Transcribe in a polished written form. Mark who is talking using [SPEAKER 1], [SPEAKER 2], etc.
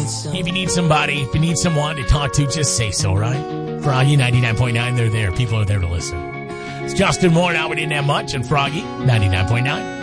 [SPEAKER 1] If you need somebody, if you need someone to talk to, just say so, right? Froggy 99.9, they're there. People are there to listen. It's Justin Moore. Now we didn't have much, and Froggy 99.9.